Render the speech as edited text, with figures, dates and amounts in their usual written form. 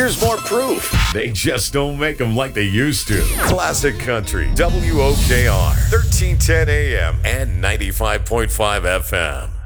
Here's more proof. They just don't make them like they used to. Classic Country, WOKR, 1310 AM and 95.5 FM.